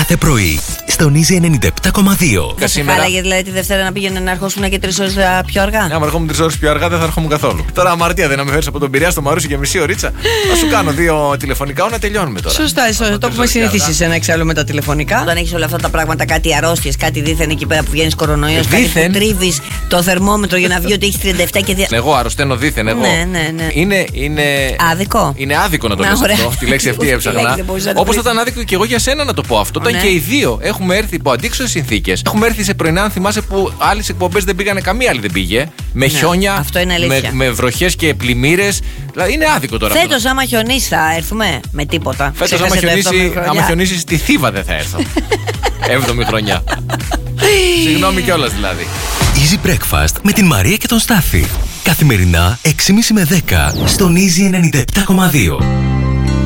κάθε πρωί στον Easy 97,2. Δεν σε χάλαγε δηλαδή τη Δευτέρα να πήγαινε να ερχόσουν και 3 ώρες πιο αργά? Αν ερχόμουν 3 ώρες πιο αργά δεν θα ερχόμουν καθόλου. Τώρα αμαρτία δεν να με φέρεις από τον Πειραιά στο Μαρούσι και μισή ωρίτσα. Θα σου κάνω 2 τηλεφωνικά να τελειώνουμε τώρα. Σωστά, το έχουμε συνηθίσει σε ένα εξάλλου με τα τηλεφωνικά. Όταν έχεις όλα αυτά τα πράγματα, κάτι αρρώστιες, κάτι δίθεν εκεί πέρα που βγαίνεις κορονοϊός, κάτι που τρίβεις το θερμόμετρο για να βγει ότι έχεις 37 και. Εγώ αρρωσταίνω δίθεν, εγώ. Ναι. Είναι άδικο. Είναι άδικο να το λες αυτό. Τη λέξη αυτή έψαχνα. Όπως θα ήταν άδικο και εγώ για σένα να το πω αυτό. Όταν και οι δύο έχουμε έρθει υπό αντίξωες συνθήκες. Έχουμε έρθει σε πρωινά, αν θυμάσαι, που άλλες εκπομπές δεν πήγανε, καμία άλλη δεν πήγε. Με χιόνια, με βροχές και πλημμύρες. Δηλαδή είναι άδικο τώρα. Φέτος, άμα χιονίσει, θα έρθουμε με τίποτα. Φέτος, άμα χιονίσει, στη Θήβα δεν θα έρθω. 7η χρονιά. Συγγνώμη κιόλας δηλαδή. Easy Breakfast με την Μαρία και τον Στάθη. Καθημερινά 6.30 με 10 στον Easy 97,2.